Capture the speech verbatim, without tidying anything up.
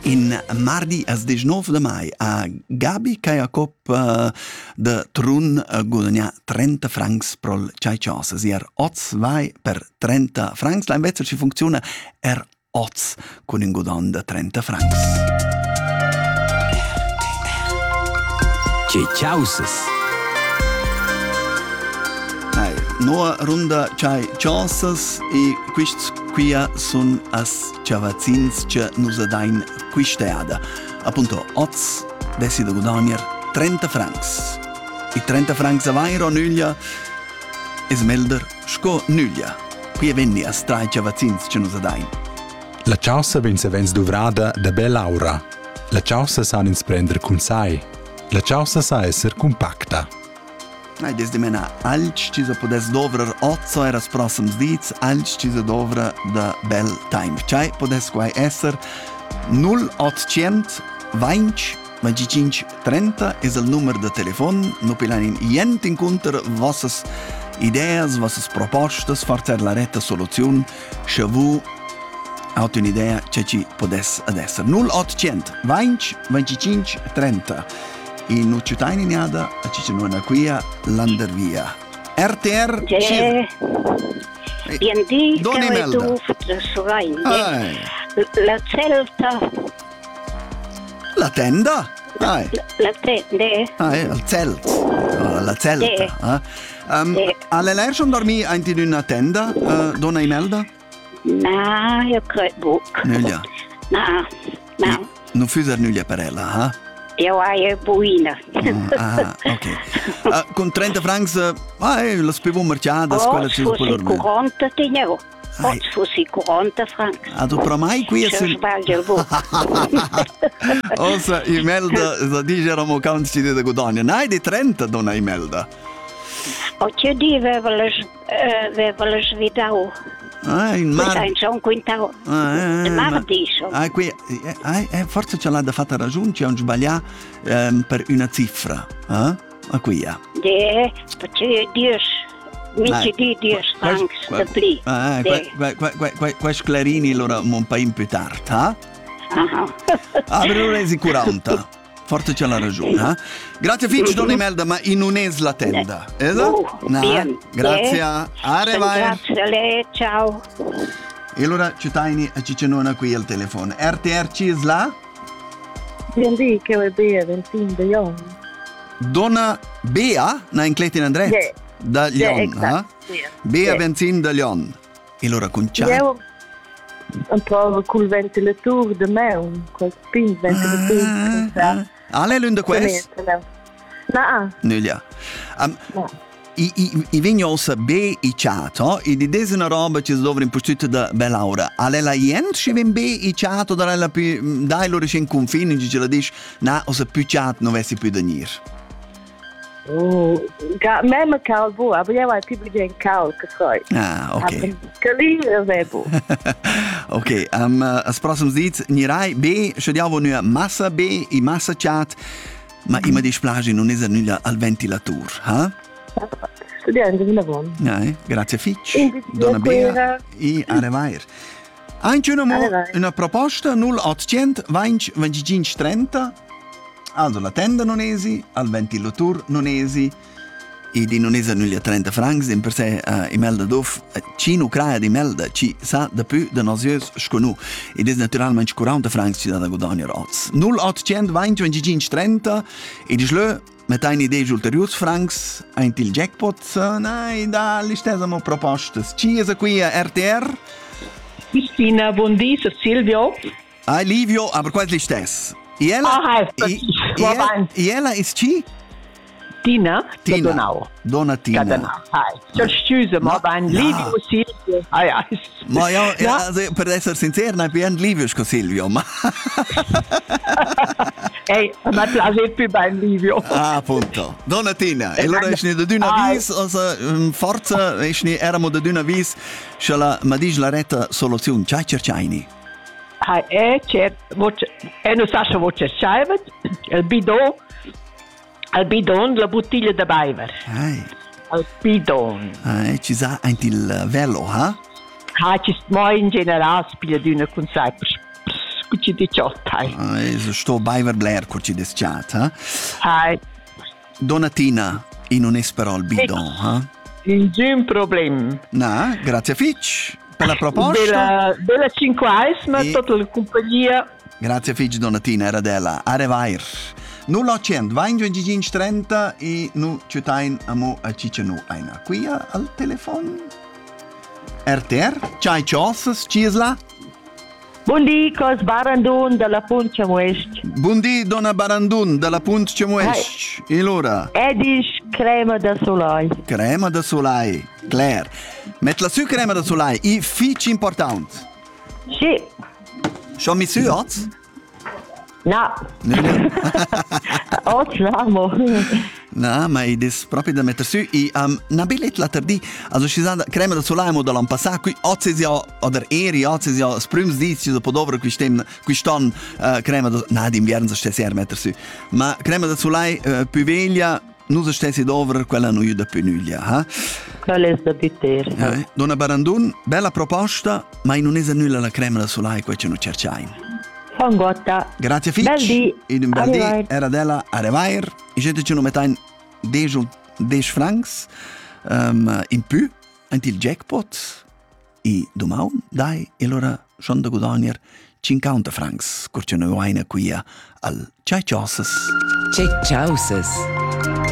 In mardi as diciannove de mai a Gabi Jacob uh, de Trun uh, guadagna trenta francs pro chai chosas. Er oz vai per trenta francs. La invece ci funziona er oz con un guadagno de trenta francs. Chai chosas. Hey, nuova ronda chai chosas e quist qui sun as chavazins che nus adain quisteada. Appunto, oz dessi de guadagnar trenta francs. I trenta francs avairo nuglia es melder sco nuglia. Qui venni as trai chavazins che nus adain. La chaussa vens avens duvrada da bell'aura. La chaussa sa ins prender cun sai. La chaussa sa esser compacta. Ai, des de mena alc ci se podes dovrer ozzo eras prossims dits, alc ci se dovra da bel time. Cai podes quai esser null ottocent vingt venticinque trenta es il numero de telefon, no pilanin jent inconter vossas ideas, vossas propostas, forzer la retta soluzione, se vu aut un'idea ce ci podes ad esser. null ottocent vingt venticinque trenta. In nu ciutaini niada a ci c'è una quia l'andervia. R T R Ge. Bien di Doni che Melda. tu fotosrain. Ai, La celta. la tenda? Ai, La tende. ai, il zelt. Ah, la zelta. Sì. Ah. Um, Sì. alle lei schon dormi in una tenda, uh, donna Imelda? Na, io credo. Nuglia. Na, na. Non fuser nuglia per ella, ah? Io hai buina. Ah, ok. Uh, con trenta francs, uh, ah, eh, la spivo merciada, Oh, quella ci fossi può dormire. quaranta dinero. Ai. Oh, fossi quaranta francs. Ah, tu però mai qui Se è... sbaglio il voto. Osa Imelda, za digeramo counti di guadagno. Nai di trenta, donna Imelda. O che di aveva la aveva la svidao. Ah, in Questa mar... è già un quintale. Ah, eh, Il ma- mardi sono. Ah, qui... Eh, eh, eh, forse ce l'ha da fatta ragione, c'è un sbagliato ehm, per una cifra. Eh? Ah, qui, eh. De, perché dies, minci di dies francs da pli. Ah, De. questi clarini allora un po' in più tardi, eh? Aha. Ah, però resi quaranta. Forse c'è la ragione, eh? Grazie Fitch, donna Imelda, ma in un'es la tenda. Oh, No, bien. grazie. Eh, Arrivederci. Grazie a lei, ciao. E allora ci taini e ci c'è qui al telefono. R T R ci là? Bien di che è bea ventin de jon. Donna Bea, na in Cletin Andret? Yeah. Da Yeah, Lion, exact. eh? Yeah. Bea Yeah. Benzin da Lion. E allora con ciao. Io un po' col ventilatore de meun, col spin ventilatore. Ah, ah, lei l'un da quest? No, Nuglia. Um, no. I, i, i vignosa be i ciato, e di desi una roba ci si dovrebbe impostare da bell'aura. Alle la gente ci viene be i ciato, da la più, dai loro c'è in confine, ci la dice, no, o se più ciato non vessi più da nir. Oh, ga meme kaal bo, aber io vai più bien kaal che sai. Ah, ok. Kalire vebo. Ok, um, as prossims dits, nirai be, scegliamo una massa be, i massa ciat, ma i mi dispiace non è nulla al ventilator, eh? Studiando di lavoro. Eh, grazie Fitch, Quindi, donna Bea quella- e Arevair. Anche una, mo- Arevair. una proposta, null ottocento venti venticinque trenta, also la tenda non esi, al ventilator non esi, e di non esi nulla trenta francs, in per sé uh, Imelda Doff, uh, ci nu crea di Imelda, ci sa da più da nosius sconu, ed è naturalmente quaranta francs ci da da guadagno roz. null ottocento venti venticinque trenta, e di slö, met eine idee ulteriors francs, ein til jackpot, uh, nein, da listesamo propostas. Ci è qui a R T R? Cristina, buondì, sono Silvio. Ah, Livio, aber quasi listes. Iela, Ah, è i- va Iela, avanti. Iela is ci? Tina, Tina. Donau. Donatina. Donau. Hai. Sono scusa, ma No, va in no. Livio, Silvio. Ah, ja. Ma io, Ja. also, per essere sincero, non è Livio con Silvio, ma... Ehi, ma piace più ben Livio. Ah, appunto. Donatina. E allora è da d'una Ah. vis, also, um, forza, è eramo da d'una vis, c'è la, ma dice la retta soluzione, c'hai cerciaini. Hai, e c'è, e non sa se vuoi cercare, il bidon, il bidon, la bottiglia di Baiver. Ai, Il bidon. ai, ci sa anche il velo, ha? Hai, ci sta in generale, spia di una con sai, per spicci di ciottai. Eh, sto Biver Blair curci des chat, eh? Hai, Donatina, in non espero il bidon, eh? nessun problema. No, grazie Fitch per la proposta. Della, della cinque ice, ma E- tutta la compagnia. Grazie Fitch Donatina, era della Arevair. nulla ottocento, venti trenta e nu ciutain amo a Ciccianu aina. Qui al telefono? R T R? Ciao Ciosses, Cisla? Buondì, cos Barandun dalla Puncia Muest. Buondì Donna Barandun dalla Punt Cemuesc. E allora? Edis crema da solai. Crema da solai, Claire. Mettila su crema da solai, e Fitch importante. Sì, Schon mi su oz? no. No, no. Ottamo. No, ma è proprio da mettere su. E um, una bellezza la tardi. Also, ci sono crema da solai, mo da l'anno passato. Qui, oggi si ha, oder eri, oggi si ha, sprums dici, dopo dopo, qui stem, qui ston, uh, crema da, no, d'inverno si stessi a mettere su. Ma crema da solai, uh, più veglia, non si stessi dopo, quella non è da più nulla, eh? Quello è da bitter. Eh, Donna Barandun, bella proposta, ma non è nulla la crema da solai, qua ce non cerciamo. Fangotta. Grazie Fitch. Beldi. In un bel dì Arrivair. era della Arevair. E gente ci non metà in dieci francs um, in più, anche il jackpot. E domani, dai, e allora sono da guadagnare cinquanta francs. Corce noi qui al Ciao Ciosses. Ciao, ciao,